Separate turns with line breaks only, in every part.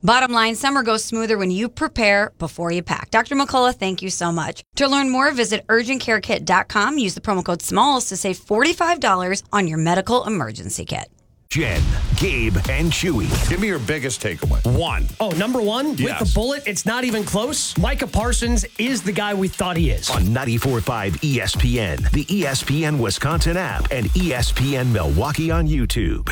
Bottom line, summer goes smoother when you prepare before you pack. Dr. McCullough, thank you so much. To learn more, visit urgentcarekit.com. Use the promo code SMALLS to save $45 on your medical emergency kit.
Jen, Gabe, and Chewy.
Give me your biggest takeaway.
One.
Oh, number one?
Yes.
With the bullet, it's not even close. Micah Parsons is the guy we thought he is.
On 94.5 ESPN, the ESPN Wisconsin app, and ESPN Milwaukee on YouTube.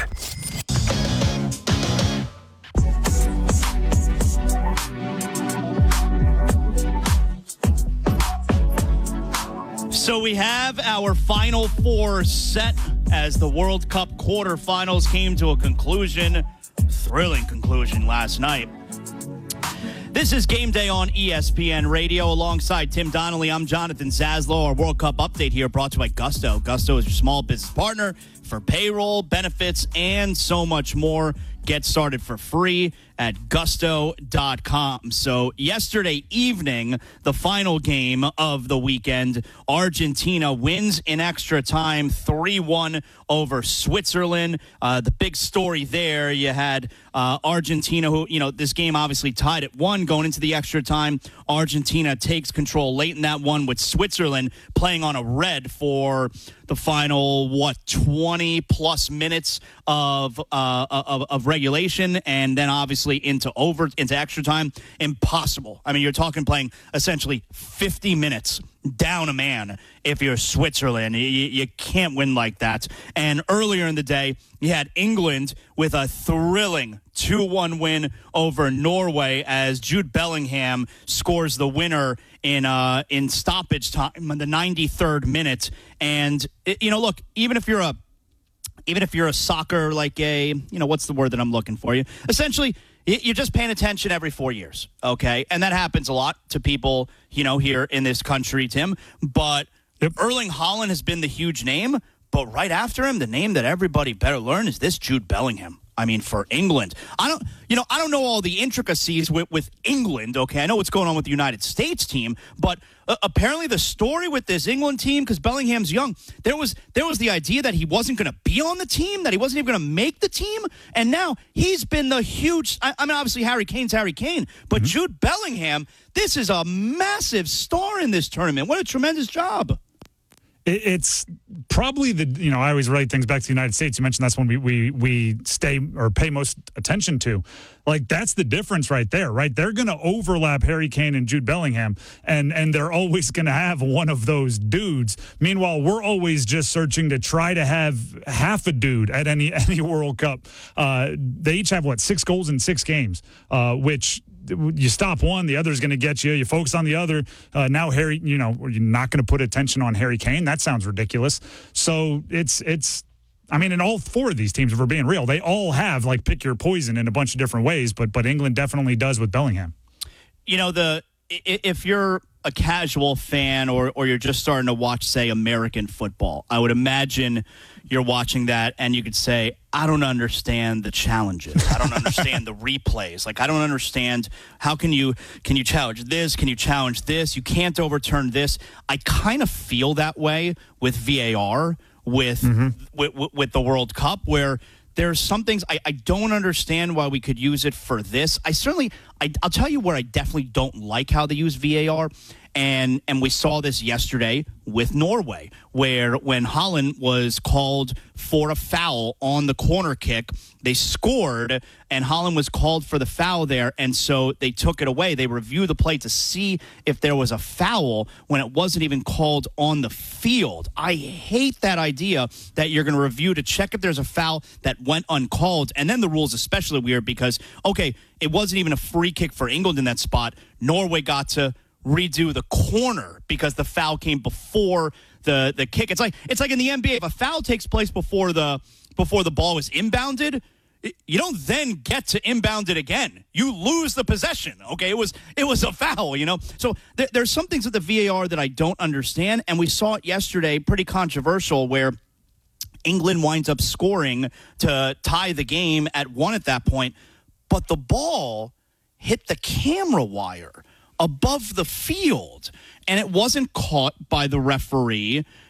So we have our Final Four set as the World Cup quarterfinals came to a conclusion, thrilling conclusion last night. This is Game Day on ESPN Radio. Alongside Tim Donnelly, I'm Jonathan Zaslow. Our World Cup update here brought to you by Gusto. Gusto is your small business partner for payroll, benefits, and so much more. Get started for free at gusto.com. So yesterday evening, the final game of the weekend, Argentina wins in extra time 3-1 over Switzerland. The big story there, you had Argentina, who, this game obviously tied at 1 going into the extra time. Argentina takes control late in that one with Switzerland playing on a red for the final, 20-plus minutes of regulation, and then obviously into extra time. Impossible. I mean, you're talking playing essentially 50 minutes down a man if you're Switzerland. You can't win like that. And earlier in the day, you had England with a thrilling 2-1 win over Norway as Jude Bellingham scores the winner in stoppage time in the 93rd minute. And, look, even if you're a soccer, like what's the word that I'm looking for? Essentially, you're just paying attention every 4 years, okay? And that happens a lot to people, here in this country, Tim. But Erling Haaland has been the huge name, but right after him, the name that everybody better learn is this Jude Bellingham. I mean, for England. I don't know all the intricacies with England, okay? I know what's going on with the United States team, but apparently the story with this England team, because Bellingham's young, there was the idea that he wasn't going to be on the team, that he wasn't even going to make the team, and now he's been the huge, I mean, obviously Harry Kane's Harry Kane, but Jude Bellingham, this is a massive star in this tournament. What a tremendous job.
It's probably I always relate things back to the United States. You mentioned that's when we stay or pay most attention to. Like, that's the difference right there, right? They're going to overlap Harry Kane and Jude Bellingham, and they're always going to have one of those dudes. Meanwhile, we're always just searching to try to have half a dude at any World Cup. They each have, 6 goals in 6 games, which – you stop one, the other's going to get you. You focus on the other. Now Harry, you're not going to put attention on Harry Kane. That sounds ridiculous. So it's. I mean, in all 4 of these teams, if we're being real, they all have pick your poison in a bunch of different ways. But England definitely does with Bellingham.
If you're a casual fan or you're just starting to watch, say, American football, I would imagine you're watching that and you could say, I don't understand the challenges. I don't understand the replays. I don't understand how can you challenge this? Can you challenge this? You can't overturn this. I kind of feel that way with VAR, with the World Cup, where there's some things I don't understand why we could use it for this. I'll tell you where I definitely don't like how they use VAR. And we saw this yesterday with Norway, where when Haaland was called for a foul on the corner kick, they scored, and Haaland was called for the foul there, and so they took it away. They reviewed the play to see if there was a foul when it wasn't even called on the field. I hate that idea that you're going to review to check if there's a foul that went uncalled, and then the rule's especially weird because, okay, it wasn't even a free kick for England in that spot. Norway got to redo the corner because the foul came before the kick. It's like in the NBA, if a foul takes place before the ball was inbounded, you don't then get to inbound it again. You lose the possession. Okay, it was a foul, So there's some things with the VAR that I don't understand, and we saw it yesterday, pretty controversial, where England winds up scoring to tie the game at 1 at that point, but the ball hit the camera wire above the field, and it wasn't caught by the referee,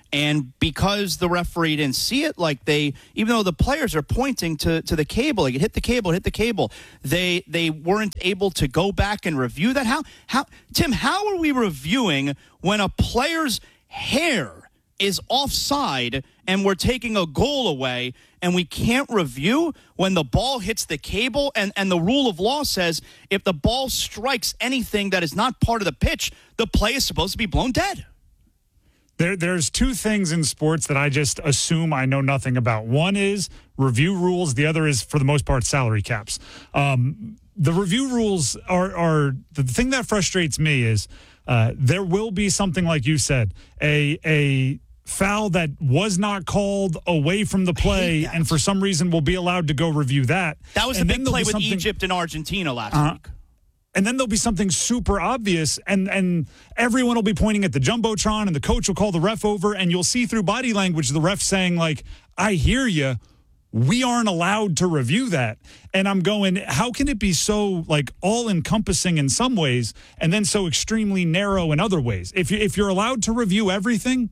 And because the referee didn't see it, even though the players are pointing to the cable, like it hit the cable, they weren't able to go back and review that. How Tim, how are we reviewing when a player's hair is offside and we're taking a goal away and we can't review when the ball hits the cable? And the rule of law says if the ball strikes anything that is not part of the pitch, the play is supposed to be blown dead.
There's two things in sports that I just assume I know nothing about. One is review rules. The other is, for the most part, salary caps. The review rules are the thing that frustrates me is there will be something like you said, a foul that was not called away from the play, and for some reason will be allowed to go review that.
That was the big play with Egypt and Argentina last week.
And then there'll be something super obvious, and everyone will be pointing at the Jumbotron, and the coach will call the ref over, and you'll see through body language the ref saying, like, I hear you. We aren't allowed to review that. And I'm going, how can it be so, like, all-encompassing in some ways and then so extremely narrow in other ways? If you're allowed to review everything,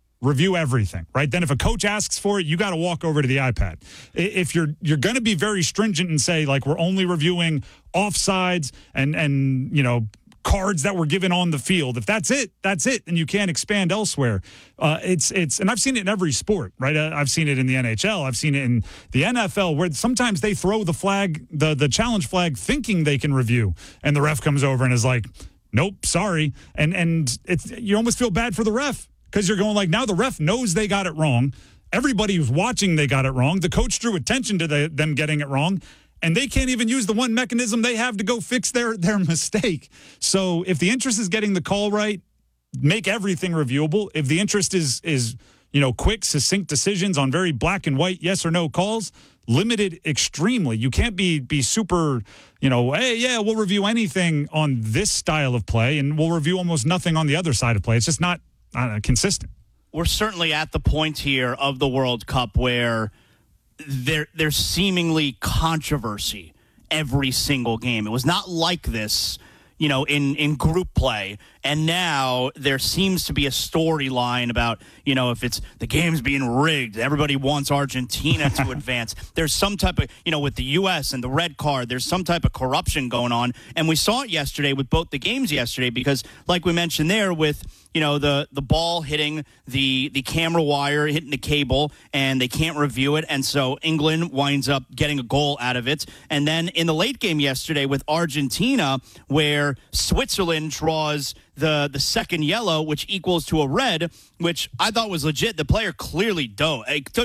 right? Then if a coach asks for it, you got to walk over to the iPad. If you're going to be very stringent and say, like, we're only reviewing offsides and cards that were given on the field. If that's it, and you can't expand elsewhere. It's and I've seen it in every sport, right? I've seen it in the NHL. I've seen it in the NFL, where sometimes they throw the flag, the challenge flag, thinking they can review, and the ref comes over and is like, nope, sorry. And you almost feel bad for the ref. Because you're going like, now the ref knows they got it wrong. Everybody who's watching, they got it wrong. The coach drew attention to them getting it wrong. And they can't even use the one mechanism they have to go fix their mistake. So if the interest is getting the call right, make everything reviewable. If the interest is quick, succinct decisions on very black and white yes or no calls, limit it extremely. You can't be super, hey, yeah, we'll review anything on this style of play, and we'll review almost nothing on the other side of play. It's just not consistent.
We're certainly at the point here of the World Cup where there's seemingly controversy every single game. It was not like this, in group play. And now there seems to be a storyline about, if it's the game's being rigged, everybody wants Argentina to advance. There's some type of, with the U.S. and the red card, there's some type of corruption going on. And we saw it yesterday with both the games yesterday because, like we mentioned there, with the ball hitting the camera wire, hitting the cable, and they can't review it. And so England winds up getting a goal out of it. And then in the late game yesterday with Argentina, where Switzerland draws the second yellow, which equals to a red, which I thought was legit. The player clearly took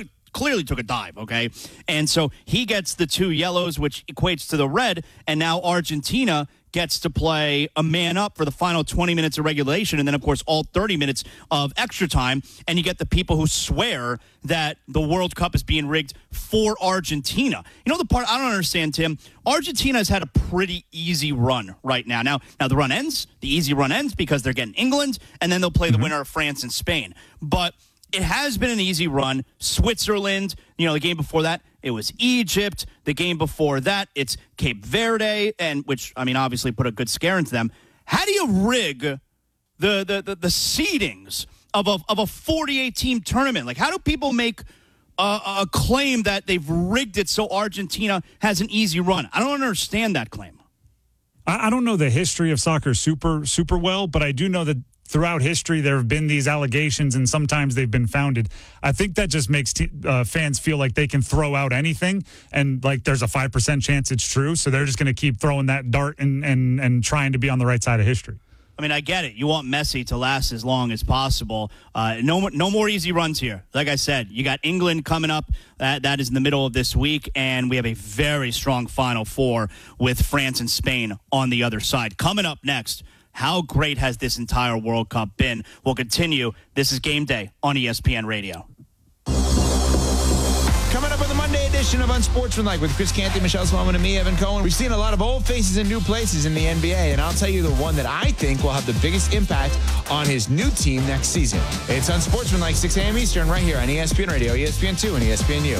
a dive, okay? And so he gets the two yellows, which equates to the red, and now Argentina gets to play a man up for the final 20 minutes of regulation, and then, of course, all 30 minutes of extra time, and you get the people who swear that the World Cup is being rigged for Argentina. The part I don't understand, Tim, Argentina has had a pretty easy run right now. Now the run ends, the easy run ends because they're getting England, and then they'll play the winner of France and Spain. But it has been an easy run. Switzerland, the game before that, it was Egypt. The game before that, it's Cape Verde, and which, obviously put a good scare into them. How do you rig the seedings of a 48-team tournament? Like, how do people make a claim that they've rigged it so Argentina has an easy run? I don't understand that claim.
I don't know the history of soccer super well, but I do know that throughout history, there have been these allegations, and sometimes they've been founded. I think that just makes fans feel like they can throw out anything, and like there's a 5% chance it's true. So they're just going to keep throwing that dart and trying to be on the right side of history.
I get it. You want Messi to last as long as possible. No more easy runs here. Like I said, you got England coming up. That is in the middle of this week, and we have a very strong Final Four with France and Spain on the other side. Coming up next, how great has this entire World Cup been? We'll continue. This is Game Day on ESPN Radio.
Coming up with the Monday edition of Unsportsmanlike with Chris Canty, Michelle Smallman, and me, Evan Cohen. We've seen a lot of old faces in new places in the NBA, and I'll tell you the one that I think will have the biggest impact on his new team next season. It's Unsportsmanlike, 6 a.m. Eastern, right here on ESPN Radio, ESPN2, and ESPNU.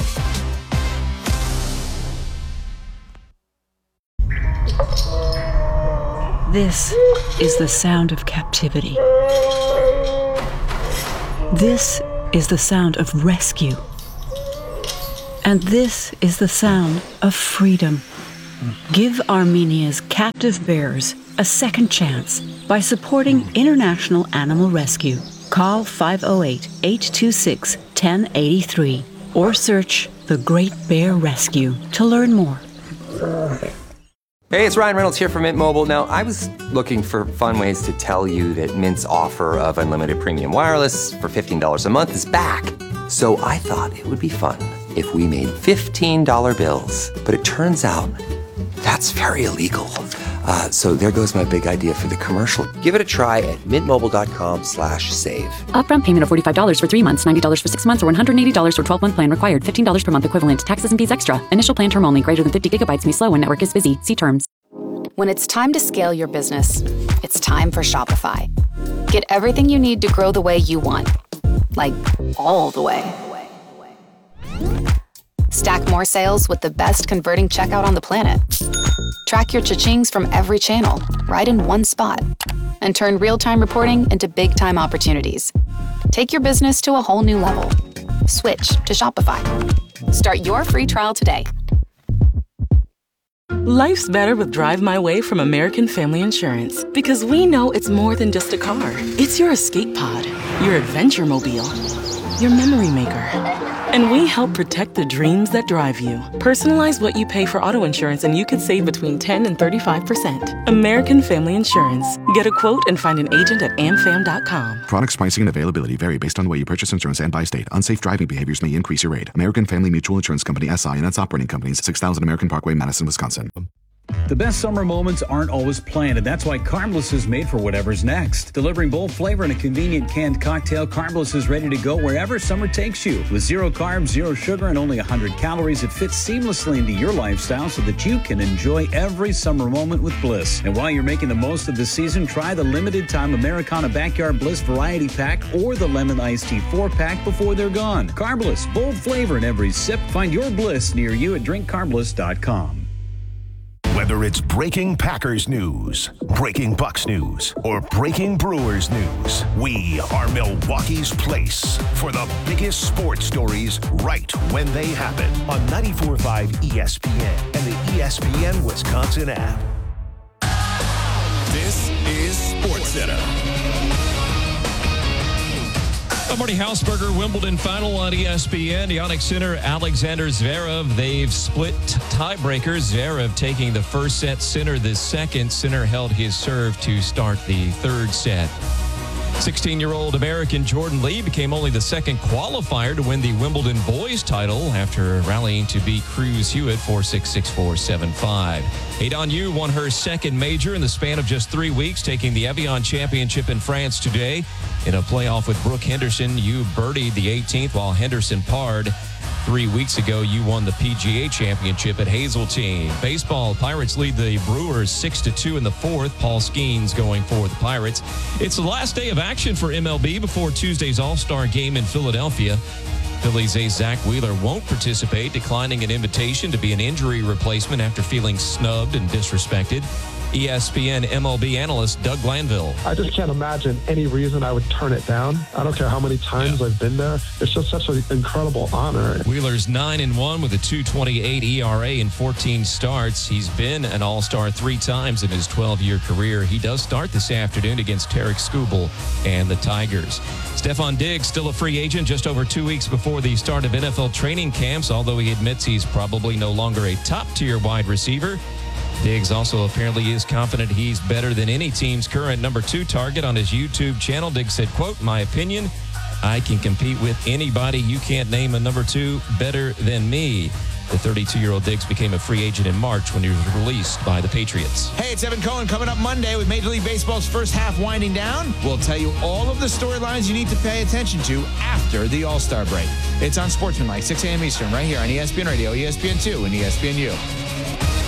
This is the sound of captivity. This is the sound of rescue. And this is the sound of freedom. Give Armenia's captive bears a second chance by supporting International Animal Rescue. Call 508-826-1083 or search The Great Bear Rescue to learn more.
Hey, it's Ryan Reynolds here from Mint Mobile. Now, I was looking for fun ways to tell you that Mint's offer of unlimited premium wireless for $15 a month is back. So I thought it would be fun if we made $15 bills. But it turns out that's very illegal. So there goes my big idea for the commercial. Give it a try at mintmobile.com/save.
Upfront payment of $45 for 3 months, $90 for 6 months, or $180 for 12-month plan required. $15 per month equivalent. Taxes and fees extra. Initial plan term only. Greater than 50 gigabytes may slow when network is busy. See terms.
When it's time to scale your business, it's time for Shopify. Get everything you need to grow the way you want. Like, all the way. Stack more sales with the best converting checkout on the planet. Track your cha-chings from every channel, right in one spot. And turn real-time reporting into big-time opportunities. Take your business to a whole new level. Switch to Shopify. Start your free trial today.
Life's better with Drive My Way from American Family Insurance. Because we know it's more than just a car. It's your escape pod, your adventure mobile, your memory maker. And we help protect the dreams that drive you. Personalize what you pay for auto insurance and you could save between 10 and 35%. American Family Insurance. Get a quote and find an agent at amfam.com.
Products, pricing, and availability vary based on the way you purchase insurance and by state. Unsafe driving behaviors may increase your rate. American Family Mutual Insurance Company, SI, and its operating companies, 6000 American Parkway, Madison, Wisconsin.
The best summer moments aren't always planned, and that's why Carbless is made for whatever's next. Delivering bold flavor in a convenient canned cocktail, Carbless is ready to go wherever summer takes you. With 0 carbs, 0 sugar, and only 100 calories, it fits seamlessly into your lifestyle so that you can enjoy every summer moment with Bliss. And while you're making the most of the season, try the limited-time Americana Backyard Bliss Variety Pack or the Lemon Iced Tea 4-pack before they're gone. Carbless, bold flavor in every sip. Find your Bliss near you at drinkcarbless.com.
Whether it's breaking Packers news, breaking Bucks news, or breaking Brewers news, we are Milwaukee's place for the biggest sports stories right when they happen on 94.5 ESPN and the ESPN Wisconsin app.
This is SportsCenter. I'm Marty Hausberger, Wimbledon final on ESPN. The Onyx Center, Alexander Zverev. They've split tiebreakers. Zverev taking the first set, Sinner the second. Sinner held his serve to start the third set. 16-year-old American Jordan Lee became only the second qualifier to win the Wimbledon boys title after rallying to beat Cruz Hewitt 4-6, 6-4, 7-5. Haydon Yu won her second major in the span of just 3 weeks, taking the Evian Championship in France today. In a playoff with Brooke Henderson, Yu birdied the 18th while Henderson parred. 3 weeks ago, Yu won the PGA Championship at Hazeltine. Baseball, Pirates lead the Brewers 6-2 in the fourth. Paul Skeens going for the Pirates. It's the last day of action for MLB before Tuesday's All-Star game in Philadelphia. Phillies ace Zach Wheeler won't participate, declining an invitation to be an injury replacement after feeling snubbed and disrespected. ESPN MLB analyst Doug Glanville.
I just can't imagine any reason I would turn it down. I don't care how many times I've been there. It's just such an incredible honor.
Wheeler's 9-1 with a 2.28 ERA in 14 starts. He's been an All-Star 3 times in his 12-year career. He does start this afternoon against Tarek Skubal and the Tigers. Stephon Diggs still a free agent just over 2 weeks before the start of NFL training camps, although he admits he's probably no longer a top-tier wide receiver. Diggs also apparently is confident he's better than any team's current number 2 target. On his YouTube channel, Diggs said, quote, "My opinion, I can compete with anybody. You can't name a number 2 better than me." The 32-year-old Diggs became a free agent in March when he was released by the Patriots.
Hey, it's Evan Cohen coming up Monday with Major League Baseball's first half winding down. We'll tell you all of the storylines you need to pay attention to after the All-Star break. It's on Sportsmanlike, 6 a.m. Eastern, right here on ESPN Radio, ESPN2, and ESPNU.